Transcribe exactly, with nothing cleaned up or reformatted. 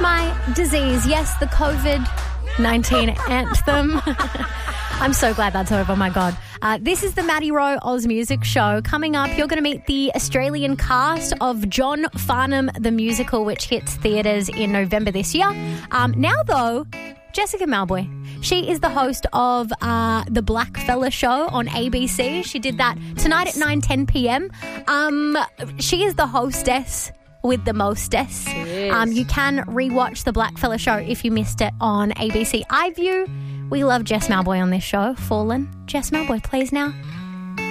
my disease. Yes, the covid nineteen anthem. I'm so glad that's over, my God. Uh, this is the Maddie Rowe Oz Music Show. Coming up, you're going to meet the Australian cast of John Farnham the Musical, which hits theatres in November this year. Um, now, though, Jessica Mauboy. She is the host of uh, the Blackfella Show on A B C. She did that tonight at nine ten p.m. Um, she is the hostess with the mostess. Um, you can rewatch the Blackfella Show if you missed it on A B C iView. We love Jess Mauboy on this show. Fallen. Jess Mauboy plays now.